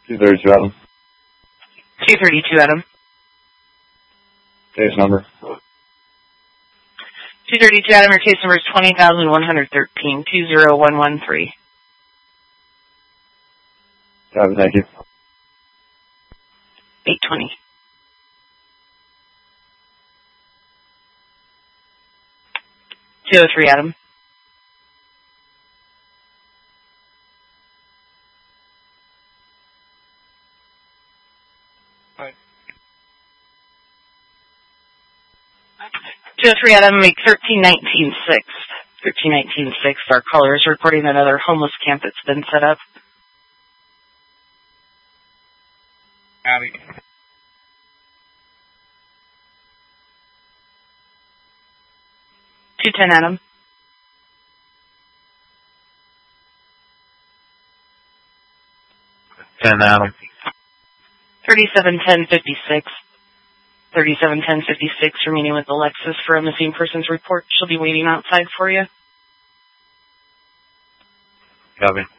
232 Adam. 232 Adam. Case number. 232 Adam, your case number is 20,113, 20113. Copy, thank you. 820. $203 Adam. Right. 203 Adam, make 1319-6. 1319-6. Our caller is reporting another homeless camp that's been set up. Copy. 210 Adam. 10 Adam. 3710-56. 3710-56, remaining with Alexis for a missing persons report. She'll be waiting outside for you. Copy.